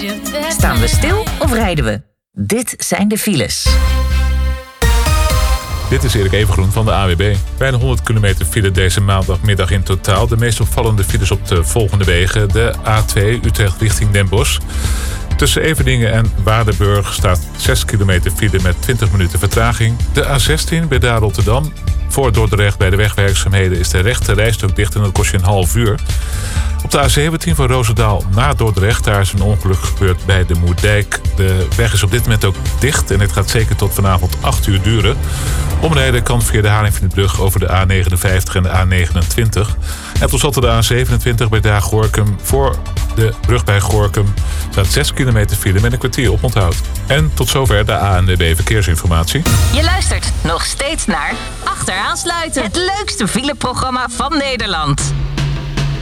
Staan we stil of rijden we? Dit zijn de files. Dit is Erik Evengroen van de AWB. Bijna 100 kilometer file deze maandagmiddag in totaal. De meest opvallende files op de volgende wegen. De A2 Utrecht richting Den Bosch. Tussen Everdingen en Waardenburg staat 6 kilometer file met 20 minuten vertraging. De A16 bij Daar Rotterdam. Voor Dordrecht bij de wegwerkzaamheden is de rechte rijstrook dicht en dat kost je een half uur. Op de A17 van Roosendaal naar Dordrecht, daar is een ongeluk gebeurd bij de Moerdijk. De weg is op dit moment ook dicht en dit gaat zeker tot vanavond 8 uur duren. Omrijden kan via de Haringvlietbrug over de A59 en de A29. En tot slot de A27 bij Daar-Gorkum. Voor de brug bij Gorkum staat 6 kilometer file met een kwartier oponthoud. En tot zover de ANWB Verkeersinformatie. Je luistert nog steeds naar Achteraan Sluiten. Het leukste fileprogramma van Nederland.